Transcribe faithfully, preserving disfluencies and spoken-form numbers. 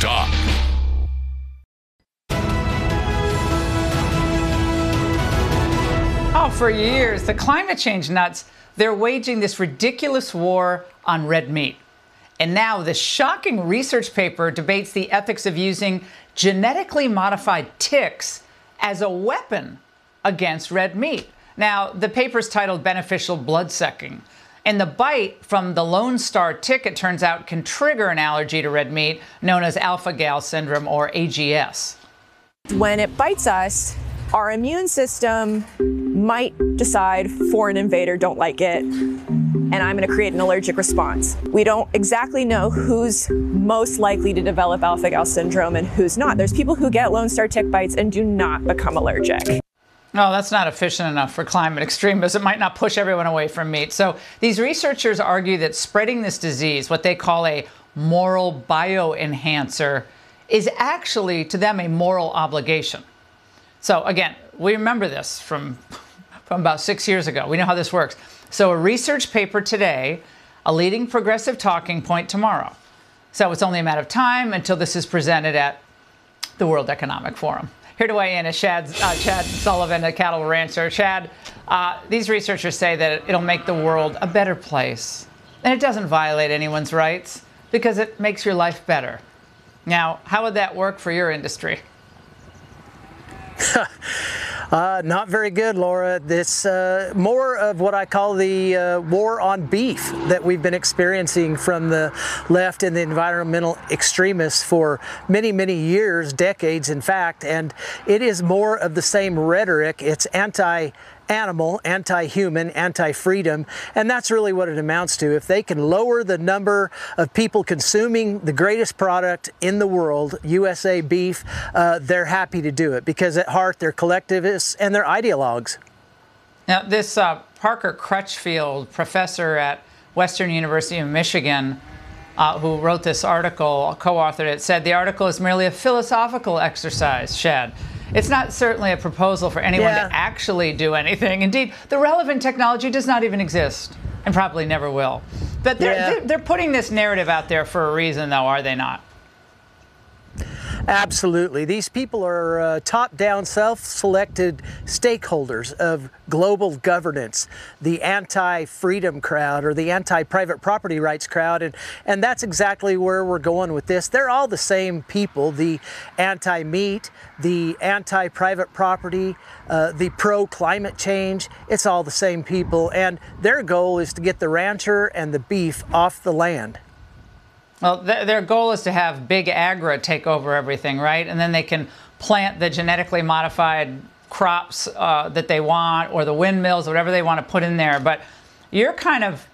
Talk. Oh, for years, the climate change nuts, they're waging this ridiculous war on red meat. And now this shocking research paper debates the ethics of using genetically modified ticks as a weapon against red meat. Now, the paper's titled Beneficial Bloodsucking. And the bite from the Lone Star tick, it turns out, can trigger an allergy to red meat known as alpha-gal syndrome, or A G S. When it bites us, our immune system might decide foreign invader, don't like it, and I'm going to create an allergic response. We don't exactly know who's most likely to develop alpha-gal syndrome and who's not. There's people who get Lone Star tick bites and do not become allergic. No, that's not efficient enough for climate extremists. It might not push everyone away from meat. So these researchers argue that spreading this disease, what they call a moral bioenhancer, is actually, to them, a moral obligation. So again, we remember this from, from about six years ago. We know how this works. So a research paper today, a leading progressive talking point tomorrow. So it's only a matter of time until this is presented at the World Economic Forum. Here to weigh in is Chad, uh, Chad Sullivan, a cattle rancher. Chad, uh, these researchers say that it'll make the world a better place. And it doesn't violate anyone's rights because it makes your life better. Now, how would that work for your industry? Uh, not very good, Laura. This uh, more of what I call the uh, war on beef that we've been experiencing from the left and the environmental extremists for many, many years, decades, in fact. And it is more of the same rhetoric. It's anti-animal, anti-human, anti-freedom, and that's really what it amounts to. If they can lower the number of people consuming the greatest product in the world, U S A beef, uh, they're happy to do it because at heart they're collectivists and they're ideologues. Now, this uh, Parker Crutchfield, professor at Western University of Michigan, uh, who wrote this article, co-authored it, said the article is merely a philosophical exercise, Chad. It's not certainly a proposal for anyone yeah. to actually do anything. Indeed, the relevant technology does not even exist and probably never will. But they're, yeah. they're, they're putting this narrative out there for a reason, though, are they not? Absolutely. These people are uh, top-down, self-selected stakeholders of global governance, the anti-freedom crowd or the anti-private property rights crowd, and, and that's exactly where we're going with this. They're all the same people, the anti-meat, the anti-private property, uh, the pro-climate change. It's all the same people, and their goal is to get the rancher and the beef off the land. Well, th their goal is to have big agri take over everything, right? And then they can plant the genetically modified crops uh, that they want, or the windmills, whatever they want to put in there. But you're kind of